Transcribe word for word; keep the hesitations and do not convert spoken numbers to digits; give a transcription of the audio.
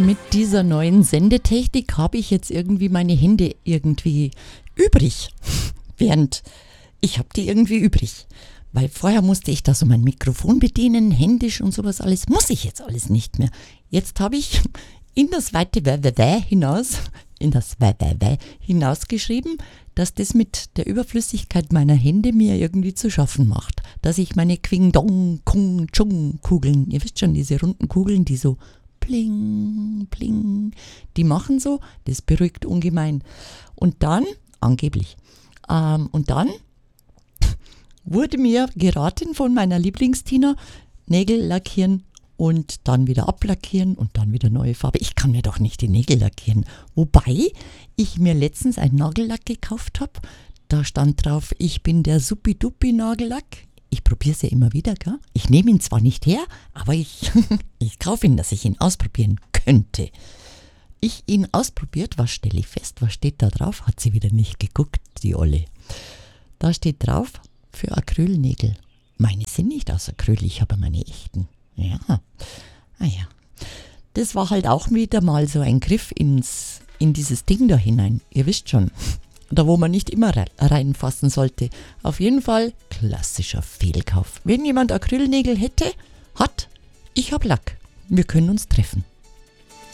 mit dieser neuen Sendetechnik habe ich jetzt irgendwie meine Hände irgendwie übrig. Während ich habe die irgendwie übrig. Weil vorher musste ich da so mein Mikrofon bedienen, händisch und sowas alles. Muss ich jetzt alles nicht mehr. Jetzt habe ich in das weite Wä hinaus, in das Wä hinausgeschrieben, dass das mit der Überflüssigkeit meiner Hände mir irgendwie zu schaffen macht. Dass ich meine Quing-Dong-Kung-Chung-Kugeln, ihr wisst schon, diese runden Kugeln, die so pling, pling, die machen so, das beruhigt ungemein. Und dann, angeblich, ähm, und dann wurde mir geraten von meiner Lieblingstina, Nägel lackieren und dann wieder ablackieren und dann wieder neue Farbe. Ich kann mir doch nicht die Nägel lackieren. Wobei ich mir letztens einen Nagellack gekauft habe. Da stand drauf, ich bin der Supi-Dupi-Nagellack. Ich probiere es ja immer wieder, gell? Ich nehme ihn zwar nicht her, aber ich, ich kaufe ihn, dass ich ihn ausprobieren könnte. Ich ihn ausprobiert, was stelle ich fest? Was steht da drauf? Hat sie wieder nicht geguckt, die Olle. Da steht drauf, für Acrylnägel. Meine sind nicht aus Acryl, ich habe meine echten. Ja, ah ja. Das war halt auch wieder mal so ein Griff ins, in dieses Ding da hinein. Ihr wisst schon, da wo man nicht immer reinfassen sollte. Auf jeden Fall klassischer Fehlkauf. Wenn jemand Acrylnägel hätte, hat, ich habe Lack. Wir können uns treffen.